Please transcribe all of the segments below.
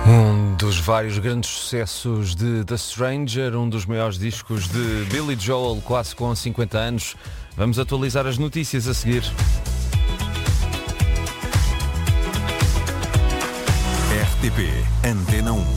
Um dos vários grandes sucessos de The Stranger, um dos maiores discos de Billy Joel, quase com 50 anos. Vamos atualizar as notícias a seguir. RTP Antena 1.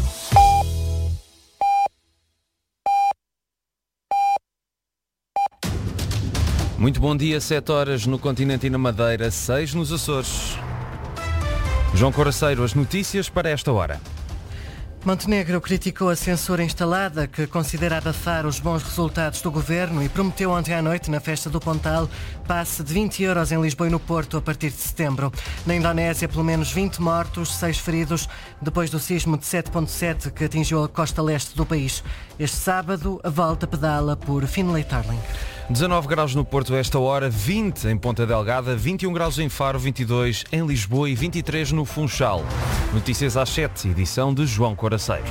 Muito bom dia, 7 horas no continente e na Madeira, 6 nos Açores. João Coraceiro, as notícias para esta hora. Montenegro criticou a censura instalada, que considera abafar os bons resultados do governo, e prometeu ontem à noite, na festa do Pontal, passe de 20 euros em Lisboa e no Porto a partir de setembro. Na Indonésia, pelo menos 20 mortos, 6 feridos, depois do sismo de 7.7 que atingiu a costa leste do país. Este sábado, a volta pedala por Finlay Tarling. 19 graus no Porto a esta hora, 20 em Ponta Delgada, 21 graus em Faro, 22 em Lisboa e 23 no Funchal. Notícias às 7, edição de João Coraceiro.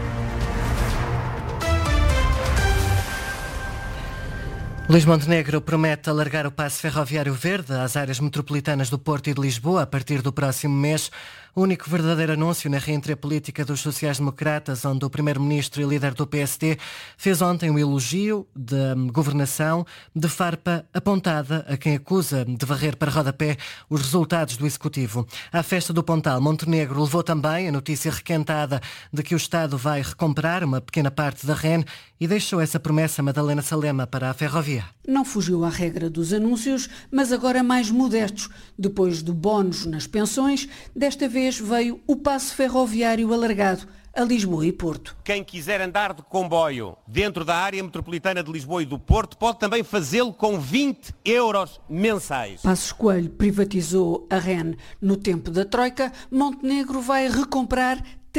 Luís Montenegro promete alargar o passe ferroviário verde às áreas metropolitanas do Porto e de Lisboa a partir do próximo mês. O único verdadeiro anúncio na reentrée política dos sociais-democratas, onde o primeiro-ministro e líder do PSD fez ontem um elogio da governação de farpa apontada a quem acusa de varrer para rodapé os resultados do Executivo. À festa do Pontal, Montenegro levou também a notícia requentada de que o Estado vai recomprar uma pequena parte da REN e deixou essa promessa Madalena Salema para a ferrovia. Não fugiu à regra dos anúncios, mas agora mais modestos. Depois do bónus nas pensões, desta vez veio o passe ferroviário alargado a Lisboa e Porto. Quem quiser andar de comboio dentro da área metropolitana de Lisboa e do Porto pode também fazê-lo com 20 euros mensais. Passos Coelho privatizou a REN no tempo da Troika. Montenegro vai recomprar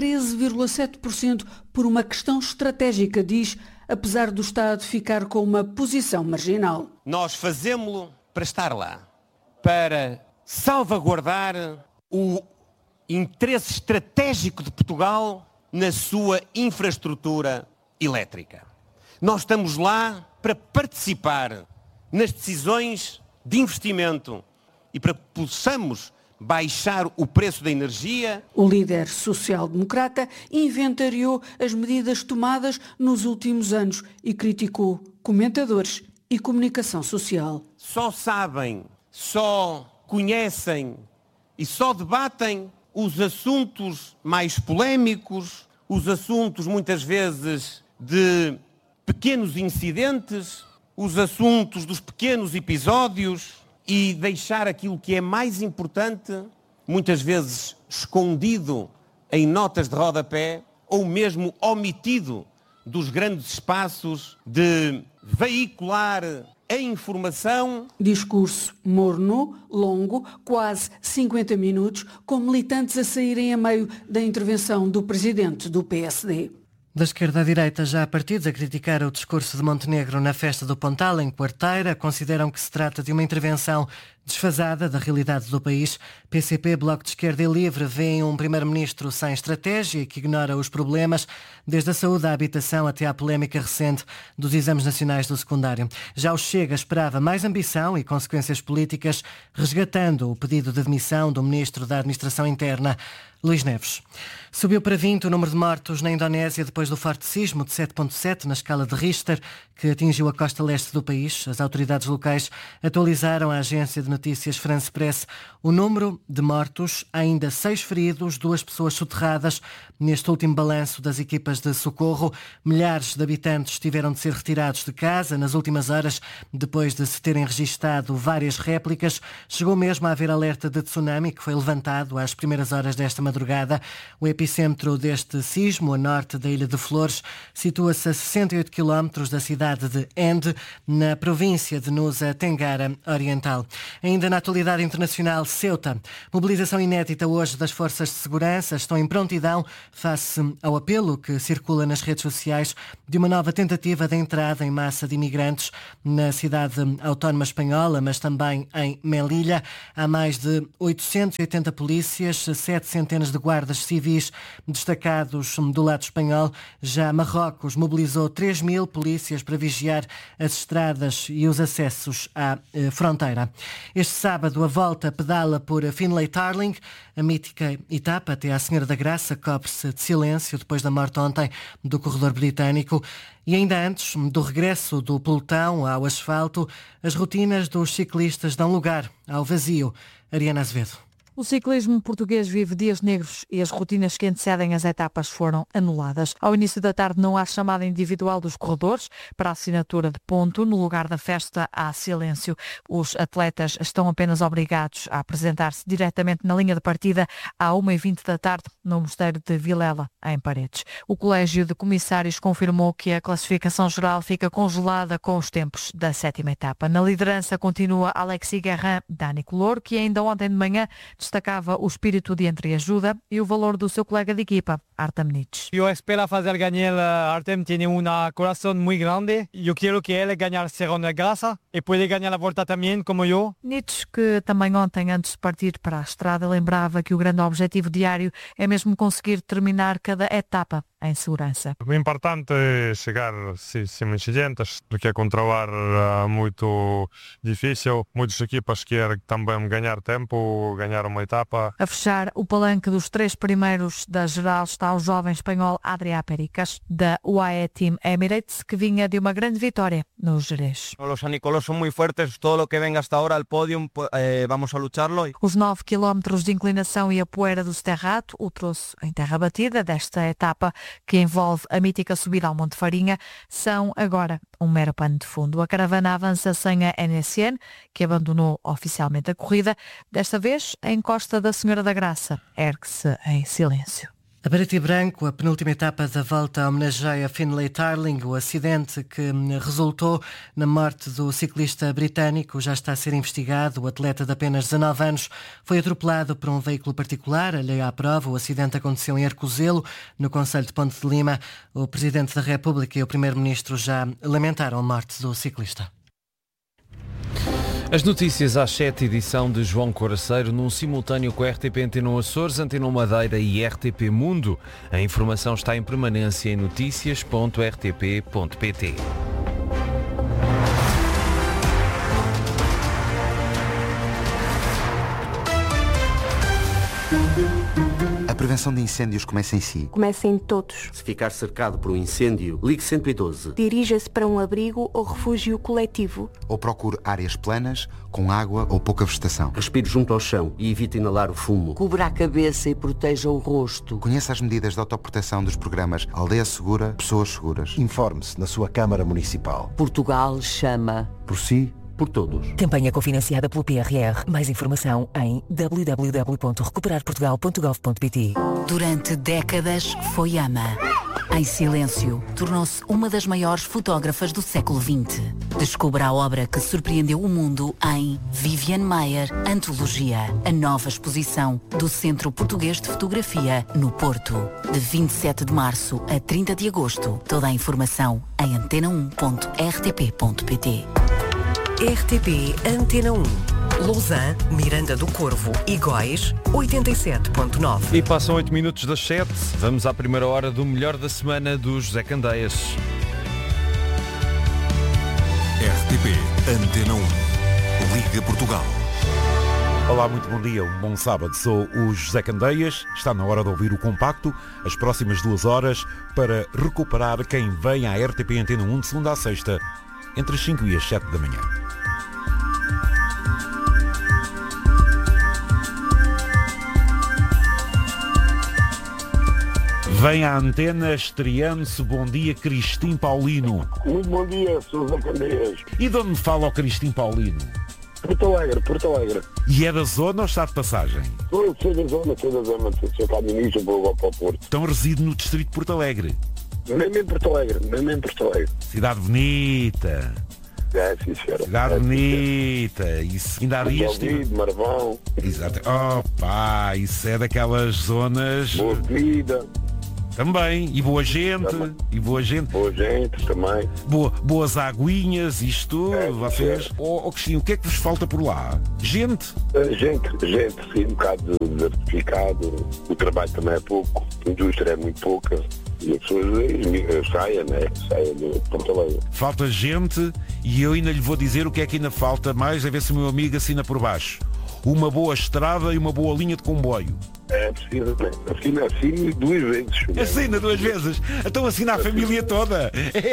13,7% por uma questão estratégica, diz, apesar do Estado ficar com uma posição marginal. Nós fazemos-lo para estar lá, para salvaguardar o interesse estratégico de Portugal na sua infraestrutura elétrica. Nós estamos lá para participar nas decisões de investimento e para que possamos baixar o preço da energia. O líder social-democrata inventariou as medidas tomadas nos últimos anos e criticou comentadores e comunicação social. Só sabem, só conhecem e só debatem os assuntos mais polémicos, os assuntos muitas vezes de pequenos incidentes, os assuntos dos pequenos episódios, e deixar aquilo que é mais importante, muitas vezes escondido em notas de rodapé ou mesmo omitido dos grandes espaços de veicular a informação. Discurso morno, longo, quase 50 minutos, com militantes a saírem a meio da intervenção do presidente do PSD. Da esquerda à direita já há partidos a criticar o discurso de Montenegro na festa do Pontal, em Quarteira. Consideram que se trata de uma intervenção desfasada da realidade do país. PCP, Bloco de Esquerda e Livre veem um primeiro-ministro sem estratégia e que ignora os problemas, desde a saúde à habitação até à polémica recente dos exames nacionais do secundário. Já o Chega esperava mais ambição e consequências políticas, resgatando o pedido de demissão do ministro da Administração Interna, Luís Neves. Subiu para 20 o número de mortos na Indonésia depois do forte sismo de 7.7 na escala de Richter, que atingiu a costa leste do país. As autoridades locais atualizaram a agência de notícias France Press o número de mortos, ainda 6 feridos, 2 pessoas soterradas. Neste último balanço das equipas de socorro, milhares de habitantes tiveram de ser retirados de casa nas últimas horas, depois de se terem registado várias réplicas. Chegou mesmo a haver alerta de tsunami, que foi levantado às primeiras horas desta madrugada. O epicentro deste sismo, a norte da Ilha de Flores, situa-se a 68 km da cidade de Ende, na província de Nusa Tenggara Oriental. Ainda na atualidade internacional, Ceuta. Mobilização inédita hoje das forças de segurança. Estão em prontidão face ao apelo que circula nas redes sociais de uma nova tentativa de entrada em massa de imigrantes na cidade autónoma espanhola, mas também em Melilla. Há mais de 880 polícias, 7 centenas de guardas civis destacados do lado espanhol. Já Marrocos mobilizou 3.000 polícias para vigiar as estradas e os acessos à fronteira. Este sábado a volta pedala por Finlay-Tarling. A mítica etapa até à Senhora da Graça cobre-se de silêncio depois da morte ontem do corredor britânico. E ainda antes do regresso do pelotão ao asfalto, as rotinas dos ciclistas dão lugar ao vazio. Ariana Azevedo. O ciclismo português vive dias negros e as rotinas que antecedem as etapas foram anuladas. Ao início da tarde não há chamada individual dos corredores para a assinatura de ponto. No lugar da festa há silêncio. Os atletas estão apenas obrigados a apresentar-se diretamente na linha de partida à 1h20 da tarde no Mosteiro de Vilela, em Paredes. O Colégio de Comissários confirmou que a classificação geral fica congelada com os tempos da 7ª etapa. Na liderança continua Alexis Guerrin, Dani Color, que ainda ontem de manhã destacava o espírito de entreajuda e o valor do seu colega de equipa, Artem Nitsch. Eu espero fazer ganhar Artem, tem um coração muito grande. Eu quero que ele ganhe a Segunda Graça e pode ganhar a volta também, como eu. Nitsch, que também ontem, antes de partir para a estrada, lembrava que o grande objetivo diário é mesmo conseguir terminar cada etapa em segurança. O importante é chegar sem incidentes, porque controlar é muito difícil. Muitas equipas querem também ganhar tempo, ganhar uma etapa. A fechar o palanque dos 3 primeiros da geral está o jovem espanhol Adrià Pericas, da UAE Team Emirates, que vinha de uma grande vitória no Jerez. Os anicolos são muito fortes, todo o que vem hasta agora ao pódio, vamos a lucharlo. Os 9 km de inclinação e a poeira do Cerrato, o troço em terra batida desta etapa, que envolve a mítica subida ao Monte Farinha, são agora um mero pano de fundo. A caravana avança sem a NSN, que abandonou oficialmente a corrida. Desta vez, a encosta da Senhora da Graça ergue-se em silêncio. A preto e branco, a penúltima etapa da volta homenageia Finlay-Tarling. O acidente que resultou na morte do ciclista britânico já está a ser investigado. O atleta de apenas 19 anos foi atropelado por um veículo particular, alheio à prova. O acidente aconteceu em Arcozelo, no concelho de Ponte de Lima. O Presidente da República e o Primeiro-Ministro já lamentaram a morte do ciclista. As notícias às 7, edição de João Coraceiro, num simultâneo com a RTP Antena Açores, Antena Madeira e RTP Mundo. A informação está em permanência em noticias.rtp.pt. A prevenção de incêndios começa em si. Começa em todos. Se ficar cercado por um incêndio, ligue 112. Dirija-se para um abrigo ou refúgio coletivo. Ou procure áreas planas, com água ou pouca vegetação. Respire junto ao chão e evite inalar o fumo. Cubra a cabeça e proteja o rosto. Conheça as medidas de autoproteção dos programas Aldeia Segura, Pessoas Seguras. Informe-se na sua Câmara Municipal. Portugal chama. Por si, por todos. Campanha cofinanciada pelo PRR. Mais informação em www.recuperarportugal.gov.pt. Durante décadas foi ama. Em silêncio, tornou-se uma das maiores fotógrafas do século XX. Descubra a obra que surpreendeu o mundo em Viviane Maier, Antologia, a nova exposição do Centro Português de Fotografia, no Porto. De 27 de março a 30 de agosto. Toda a informação em antena1.rtp.pt. RTP Antena 1. Lausanne, Miranda do Corvo e Góis, 87.9. E passam 8 minutos das 7. Vamos à primeira hora do melhor da semana do José Candeias. RTP Antena 1. Liga Portugal. Olá, muito bom dia, um bom sábado. Sou o José Candeias. Está na hora de ouvir o compacto, as próximas 2 horas, para recuperar quem vem à RTP Antena 1 de segunda a sexta, entre as 5 e as 7 da manhã. Vem à antena estreando-se. Bom dia, Cristim Paulino. Muito bom dia, sou José Candeias. E de onde me fala o Cristim Paulino? Porto Alegre. E é da zona ou está de passagem? Sou da zona, sou cá no início, vou para o Porto. Então reside no distrito de Porto Alegre? Mesmo em Porto Alegre. Cidade bonita. É, sim, senhora. Cidade bonita. Isso ainda há dias. Marvão. Exato. Opa, isso é daquelas zonas. Boa vida. Também. E boa gente. Boa gente também. Boas aguinhas, isto tudo. Vocês. Cristina, o que é que vos falta por lá? Gente? Gente, sim, um bocado desertificado. O trabalho também é pouco. A indústria é muito pouca. E as pessoas saem, né? Saem de Porto Alegre. Falta gente e eu ainda lhe vou dizer o que é que ainda falta mais, a ver se o meu amigo assina por baixo. Uma boa estrada e uma boa linha de comboio. É preciso, né? Assina 2 vezes. Assina 2 vezes. Então assina a família toda.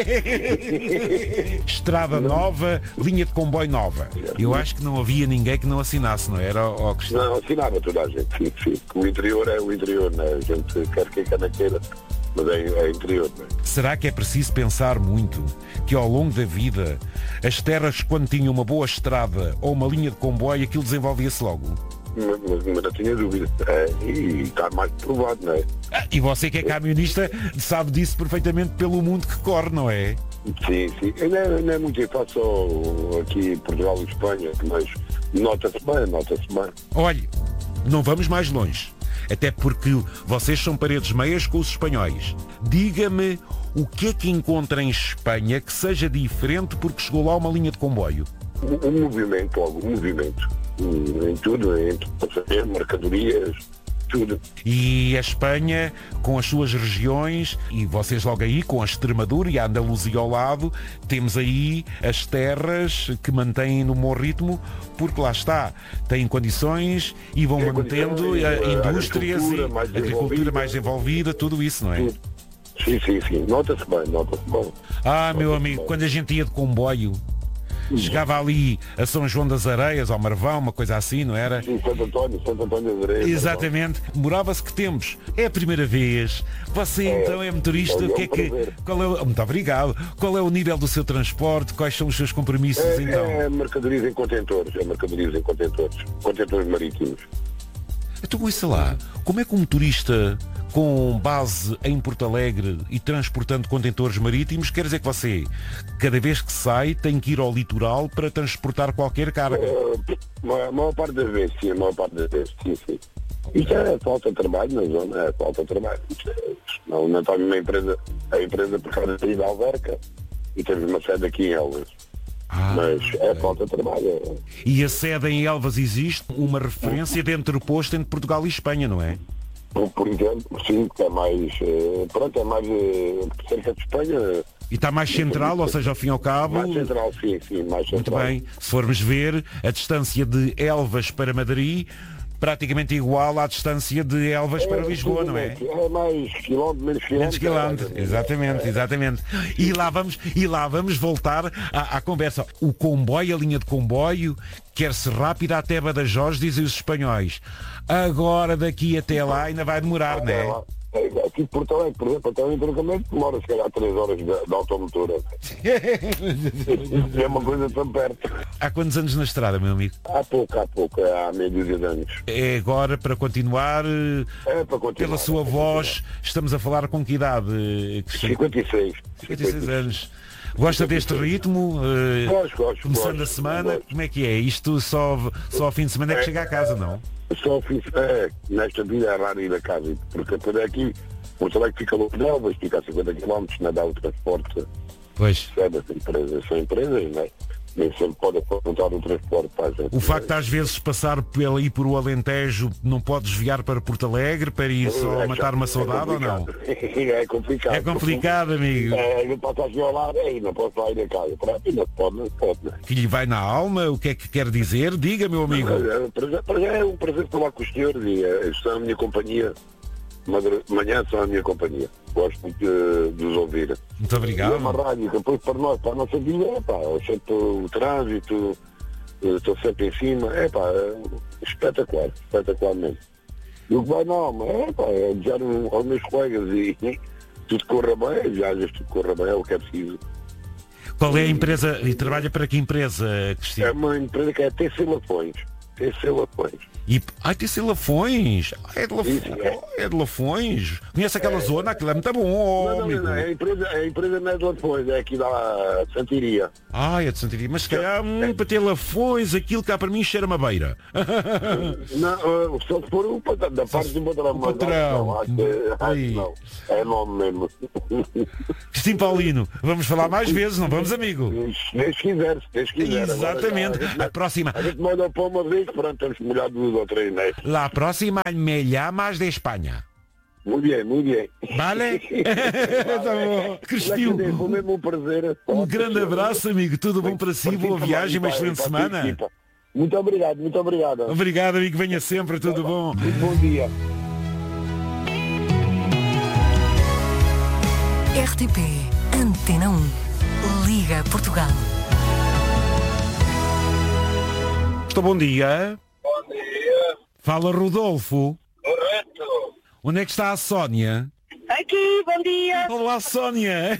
Estrada nova, linha de comboio nova. Eu acho que não havia ninguém que não assinasse, não era, Cristiano? Não, assinava toda a gente, sim. O interior é o interior, né? A gente quer na queira, mas é interior, né? Será que é preciso pensar muito que ao longo da vida as terras, quando tinham uma boa estrada ou uma linha de comboio, aquilo desenvolvia-se logo? Mas não tinha dúvida. E está mais provado, não é? E você que é camionista sabe disso perfeitamente pelo mundo que corre, não é? Sim. Não é muito fácil aqui em Portugal e Espanha, mas nota-se bem. Olhe, não vamos mais longe. Até porque vocês são paredes meias com os espanhóis. Diga-me o que é que encontra em Espanha que seja diferente porque chegou lá uma linha de comboio? Um movimento. Em tudo, em mercadorias, tudo. E a Espanha, com as suas regiões, e vocês logo aí, com a Extremadura e a Andaluzia ao lado, temos aí as terras que mantêm no bom ritmo, porque lá está, têm condições e vão mantendo indústrias e agricultura mais desenvolvida, tudo isso, não é? Sim. Nota-se bem. Meu amigo, quando a gente ia de comboio, chegava ali a São João das Areias, ao Marvão, uma coisa assim, não era? Sim, Santo António das Areias. Exatamente. Demorava-se que tempos. É a primeira vez. Você então é motorista. Muito obrigado. Qual é o nível do seu transporte? Quais são os seus compromissos então? É mercadorias em contentores. Contentores marítimos. Então, isso lá. Como é que um motorista com base em Porto Alegre e transportando contentores marítimos, quer dizer que você, cada vez que sai, tem que ir ao litoral para transportar qualquer carga? A maior parte das vezes, sim. Isto é falta de trabalho na zona, é falta de trabalho. Não está uma empresa, a empresa por causa da Alverca, e temos uma sede aqui em Elvas. Mas é falta de trabalho. E a sede em Elvas existe uma referência de entreposto entre Portugal e Espanha, não é? Por exemplo, sim, que é mais, cerca de Espanha. E está mais central, ou seja, ao fim e ao cabo... Mais central, sim, mais central. Muito bem. Se formos ver, a distância de Elvas para Madrid, praticamente igual à distância de Elvas para Lisboa, não é? É mais quilómetro, menos quilómetro. Exatamente. E lá vamos voltar à conversa. O comboio, a linha de comboio, quer-se rápida até Badajoz, dizem os espanhóis. Agora daqui até lá ainda vai demorar, não é? Aqui de Porto Alegre, por exemplo, até o entroncamento demora se calhar 3 horas de automotora. É uma coisa tão perto. Há quantos anos na estrada, meu amigo? Há pouco, há meia dúzia de anos. É agora para continuar, pela sua voz, estamos a falar com que idade? 56 anos. Gosta deste ritmo? Gosto. Começando a semana, como é que é? Isto só ao fim de semana é que chega a casa, não? Só ao fim de semana, nesta vida é raro ir a casa, porque por aqui, Porto Alegre fica longe de Elvas, fica a 50 km, não dá o transporte. Pois. São empresas, não é? Nem sempre pode apontar o transporte para a gente. O facto de às vezes passar aí por o Alentejo, não pode desviar para Porto Alegre para ir só matar uma saudade ou não? É complicado. É complicado, amigo. Não posso aqui ao lado, não posso lá ir a casa. Não pode. Que lhe vai na alma, o que é que quer dizer? Diga, meu amigo. Para já é um prazer falar com os senhores e estão na minha companhia. Manhã são a minha companhia. Gosto muito de os ouvir. Muito obrigado. E é uma rádio, depois para a nossa vida, sempre o trânsito, estou sempre em cima, espetacular mesmo. E o que vai na alma, é desejar aos meus colegas e tudo corra bem, viagens, tudo corra bem, é o que é preciso. Qual é a empresa, e trabalha para que empresa, Cristiano? É uma empresa que é TC Lafões. TC Lafões? É de Lafões? Conhece aquela zona? Aquilo é muito bom, amigo. Não, a empresa não é de Lafões, é aqui da Santiria. É de Santiria, mas se calhar para ter Lafões, aquilo cá para mim cheira uma beira. Não, só se for da parte do patrão. Não, é nome mesmo. Sim, Paulino, vamos falar mais vezes, não vamos, amigo? Deus quiser. Exatamente. Agora, a próxima. A gente manda para uma vez, pronto, estamos molhados 2 ou 3, né? La próxima melhor mais de Espanha. Muito bem. Vale? Tá bom. Crespio, Foi mesmo um prazer. um grande abraço, amigo. Tudo bom para si, boa viagem, uma excelente semana. Muito obrigado. Obrigado, amigo. Venha sempre, tudo bom. Muito bom dia. RTP Antena 1. Liga Portugal. Estou bom dia. Bom dia. Fala Rodolfo. Correto. Onde é que está a Sónia? Aqui, bom dia. Olá, Sónia.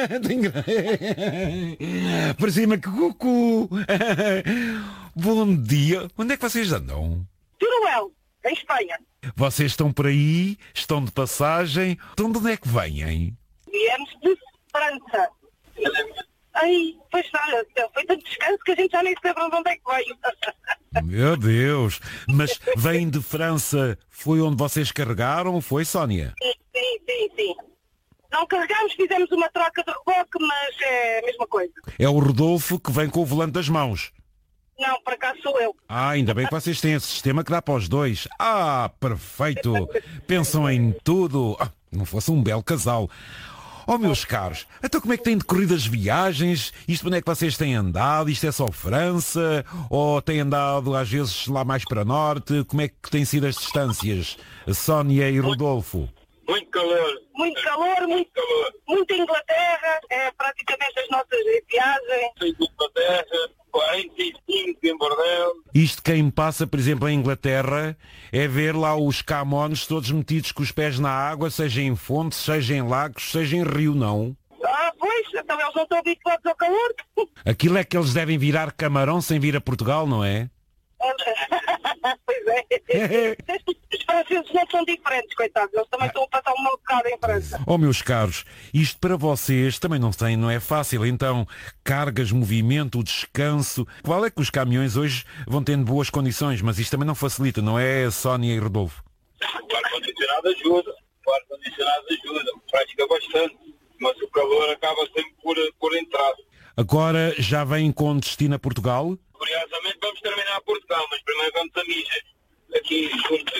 Parecia-me que cucu. Bom dia. Onde é que vocês andam? Teruel, em Espanha. Vocês estão por aí? Estão de passagem? Então de onde é que vêm? Viemos de França. Ai, pois olha, foi tanto descanso que a gente já nem se lembra de onde é que veio. Meu Deus. Mas vêm de França. Foi onde vocês carregaram? Foi, Sónia? Sim. Não carregámos, fizemos uma troca de reboque, mas é a mesma coisa. É o Rodolfo que vem com o volante das mãos. Não, para cá sou eu. Ainda bem que vocês têm esse sistema que dá para os dois. Perfeito. Pensam em tudo. Não fosse um belo casal. Oh, meus caros, então como é que têm decorrido as viagens? Isto onde é que vocês têm andado? Isto é só França? Ou têm andado às vezes lá mais para norte? Como é que têm sido as distâncias? Sónia e Rodolfo? Muito calor. Muito calor. Muita Inglaterra, é praticamente as nossas viagens. Inglaterra, 45 em Bordeaux. Isto quem passa, por exemplo, em Inglaterra, é ver lá os camões todos metidos com os pés na água, seja em fontes, seja em lagos, seja em rio, não? Pois, então eles não estão habituados ao calor. Aquilo é que eles devem virar camarão sem vir a Portugal, não é? Pois é. Os franceses não são diferentes, coitados. Eles também estão a passar um mau bocado em França. Oh, meus caros, isto para vocês também não é fácil. Então, cargas, movimento, descanso. Qual é que os caminhões hoje vão tendo boas condições, mas isto também não facilita, não é, Sónia e Rodolfo? O ar-condicionado ajuda. Pratica bastante. Mas o calor acaba sempre por entrar. Agora já vem com destino a Portugal? Curiosamente vamos terminar Portugal, mas primeiro vamos a Mijas. Aqui junto,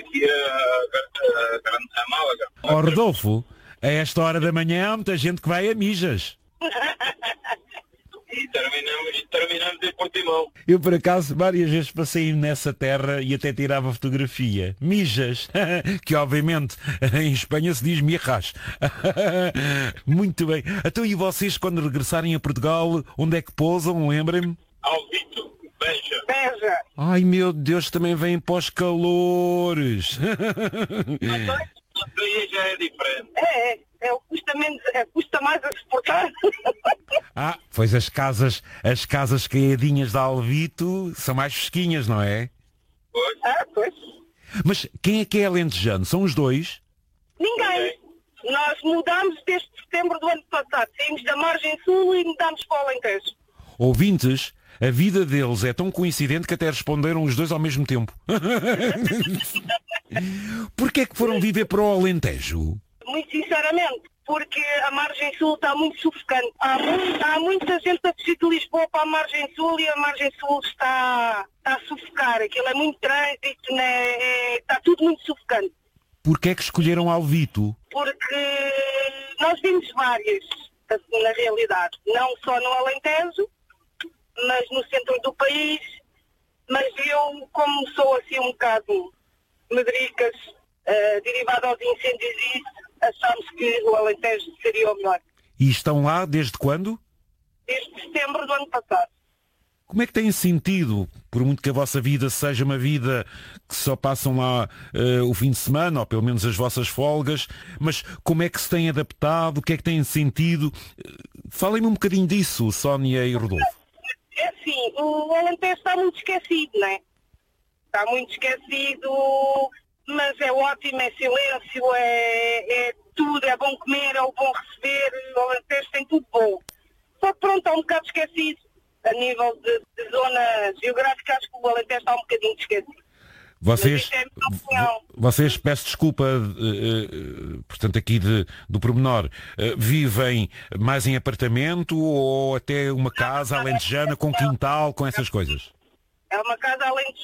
a Málaga. Oh, Rodolfo, a esta hora da manhã há muita gente que vai a Mijas. E terminamos em Portimão. Eu, por acaso, várias vezes passei nessa terra e até tirava fotografia. Mijas, que obviamente em Espanha se diz mirras. Muito bem. Então, e vocês, quando regressarem a Portugal, onde é que pousam? Lembrem-me? Alvito, Beja. Ai, meu Deus, também vêm para os calores. Aí já é diferente. Custa mais a suportar. Pois as casas caiadinhas de Alvito são mais fresquinhas, não é? Pois. Mas quem é que é alentejano? São os dois? Ninguém. Nós mudámos desde setembro do ano passado. Saímos da margem sul e mudámos para o Alentejo. Ouvintes, a vida deles é tão coincidente que até responderam os dois ao mesmo tempo. Porquê é que foram viver para o Alentejo? Muito sinceramente, porque a margem sul está muito sufocante. Há muita gente a fugir de Lisboa para a margem sul e a margem sul está a sufocar. Aquilo é muito trânsito, né? Está tudo muito sufocante. Porquê é que escolheram Alvito? Porque nós vimos várias, na realidade. Não só no Alentejo, mas no centro do país. Mas eu, como sou assim um bocado medricas, derivado aos incêndios e isso, achámos que o Alentejo seria o melhor. E estão lá desde quando? Desde setembro do ano passado. Como é que têm sentido, por muito que a vossa vida seja uma vida que só passam lá o fim de semana, ou pelo menos as vossas folgas, mas como é que se têm adaptado, o que é que têm sentido? Falem-me um bocadinho disso, Sónia e Rodolfo. É assim, o Alentejo está muito esquecido, não é? Está muito esquecido, mas é ótimo, é silêncio, é tudo, é bom comer, é bom receber, o Alentejo tem tudo bom. Só que pronto, está um bocado esquecido. A nível de zona geográfica, acho que o Alentejo está um bocadinho esquecido. Vocês, peço desculpa, portanto aqui do pormenor, vivem mais em apartamento ou até uma casa alentejana com quintal, com essas coisas? É uma casa alentejana